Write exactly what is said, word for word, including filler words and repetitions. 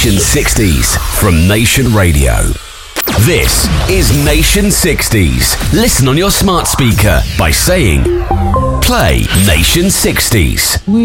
Nation sixties from Nation Radio. This is Nation sixties. Listen on your smart speaker by saying, play Nation sixties. We